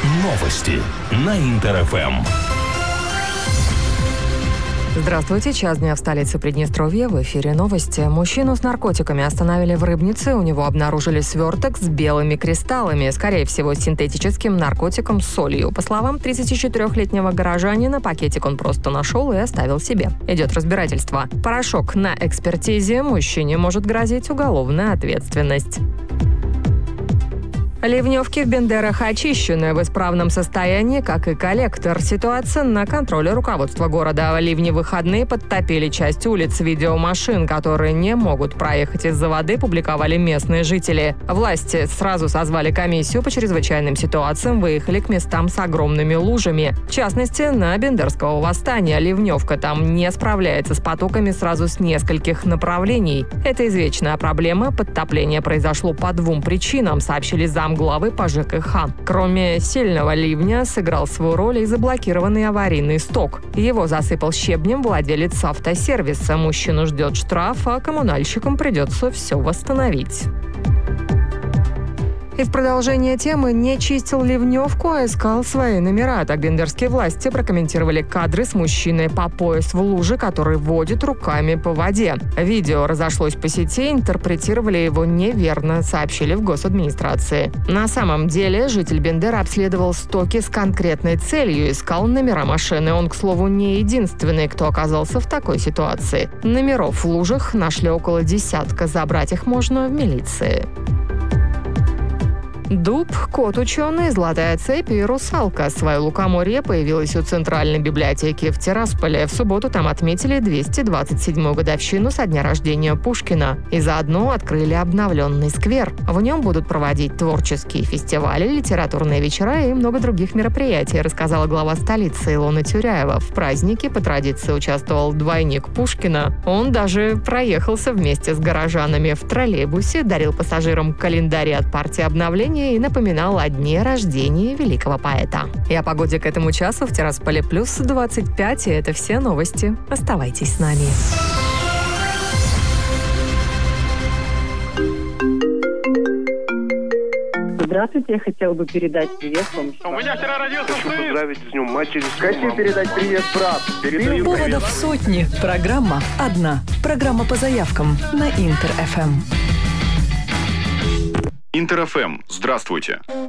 Новости на Интер-ФМ. Здравствуйте, час дня в столице Приднестровья. В эфире новости. Мужчину с наркотиками остановили в Рыбнице. У него обнаружили сверток с белыми кристаллами, скорее всего, синтетическим наркотиком с солью. По словам 34-летнего горожанина, пакетик он просто нашел и оставил себе. Идет разбирательство. Порошок на экспертизе. Мужчине может грозить уголовная ответственность. Ливневки в Бендерах очищены в исправном состоянии, как и коллектор. Ситуация на контроле руководства города. Ливни в выходные подтопили часть улиц. Видео машин, которые не могут проехать из-за воды, публиковали местные жители. Власти сразу созвали комиссию по чрезвычайным ситуациям, выехали к местам с огромными лужами. В частности, на Бендерского восстания. Ливневка там не справляется с потоками сразу с нескольких направлений. Это извечная проблема. Подтопление произошло по двум причинам, сообщили замглавы по ЖКХ. Кроме сильного ливня, сыграл свою роль и заблокированный аварийный сток. Его засыпал щебнем владелец автосервиса. Мужчину ждет штраф, а коммунальщикам придется все восстановить. И в продолжение темы не чистил ливневку, а искал свои номера. Так бендерские власти прокомментировали кадры с мужчиной по пояс в луже, который водит руками по воде. Видео разошлось по сети, интерпретировали его неверно, сообщили в госадминистрации. На самом деле житель Бендера обследовал стоки с конкретной целью, искал номера машины. Он, к слову, не единственный, кто оказался в такой ситуации. Номеров в лужах нашли около десятка, забрать их можно в милиции. Дуб, кот ученый, золотая цепь и русалка. Свое лукоморье появилось у Центральной библиотеки в Тирасполе. В субботу там отметили 227-ю годовщину со дня рождения Пушкина. И заодно открыли обновленный сквер. В нем будут проводить творческие фестивали, литературные вечера и много других мероприятий, рассказала глава столицы Илона Тюряева. В празднике по традиции участвовал двойник Пушкина. Он даже проехался вместе с горожанами в троллейбусе, дарил пассажирам календари от партии обновления и напоминал о дне рождения великого поэта. И о погоде к этому часу в Тирасполе плюс 25, и это все новости. Оставайтесь с нами. Здравствуйте, я хотела бы передать привет вам. У меня вчера родился сын. Хочу поздравить с днем матери. Хочу передать привет, брат. Передаю Поводов сотни. Программа одна. Программа по заявкам на Интер-ФМ. Интер-ФМ. Здравствуйте.